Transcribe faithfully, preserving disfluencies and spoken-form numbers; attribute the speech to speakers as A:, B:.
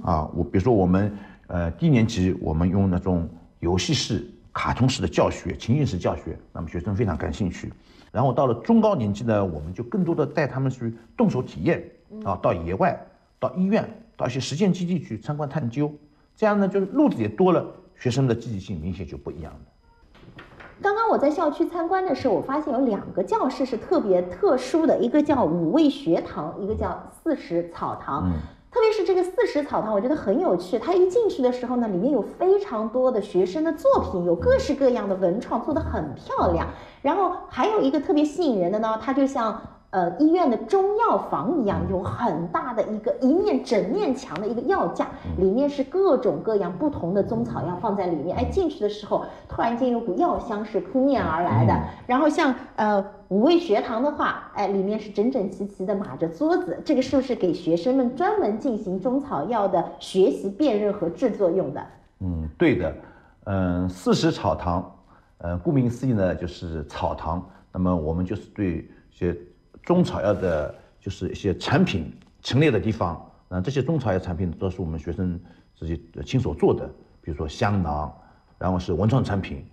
A: 啊，我比如说我们呃低年级我们用那种游戏式、卡通式的教学、情境式教学，那么学生非常感兴趣。然后到了中高年级呢，我们就更多的带他们去动手体验啊，到野外、到医院、到一些实践基地去参观探究，这样呢就是路子也多了，学生的积极性明显就不一样了。
B: 刚刚我在校区参观的时候，我发现有两个教室是特别特殊的，一个叫五味学堂，一个叫四时草堂。嗯，特别是这个四时草堂，我觉得很有趣。它一进去的时候呢，里面有非常多的学生的作品，有各式各样的文创，做得很漂亮。然后还有一个特别吸引人的呢，它就像呃医院的中药房一样，有很大的一个一面整面墙的一个药架，里面是各种各样不同的中草药放在里面。哎，进去的时候突然间有股药香是扑面而来的。然后像呃五味学堂的话，哎，里面是整整齐齐的码着桌子，这个是不是给学生们专门进行中草药的学习、辨认和制作用的？
A: 嗯，对的。嗯，四时草堂，呃，顾名思义呢，就是草堂。那么我们就是对一些中草药的，就是一些产品陈列的地方，那这些中草药产品都是我们学生自己亲手做的，比如说香囊，然后是文创产品，